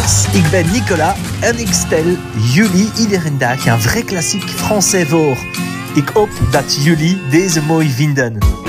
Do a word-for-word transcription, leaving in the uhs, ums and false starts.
Yes, ik ben Nicolas en ik stel jullie iedere dag een vrai klassiek français voor. Ik hoop dat jullie deze mooi vinden.